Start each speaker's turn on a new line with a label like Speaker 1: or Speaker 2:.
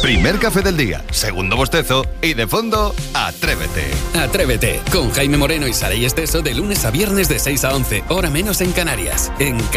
Speaker 1: Primer café del día, segundo bostezo y de fondo, Atrévete.
Speaker 2: Atrévete, con Jaime Moreno y Saray Esteso de lunes a viernes de 6 a 11, hora menos en Canarias. En